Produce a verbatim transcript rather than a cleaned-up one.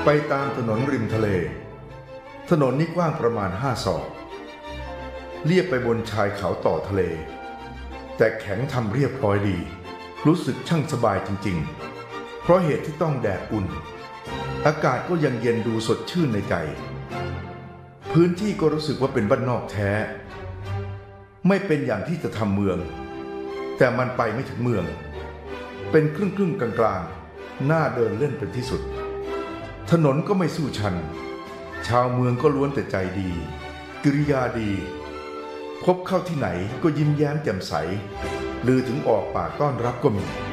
ไปตามถนนริมทะเลถนนนี้กว้างประมาณห้าศอกเลียบไปบนชายเขาต่อทะเลแต่แข็งทำเรียบร้อยดีรู้สึกช่างสบายจริงๆเพราะเหตุที่ต้องแดดอุ่นอากาศก็ยังเย็นดูสดชื่นในใจพื้นที่ก็รู้สึกว่าเป็นบ้านนอกแท้ไม่เป็นอย่างที่จะทำเมืองแต่มันไปไม่ถึงเมืองเป็นครึ่งครึ่งกลางกลางน่าเดินเล่นเป็นที่สุดถนนก็ไม่สู้ชันชาวเมืองก็ล้วนแต่ใจดีกิริยาดีพบเข้าที่ไหนก็ยิ้มแย้มแจ่มใสลือถึงออกปากต้อนรับก็มี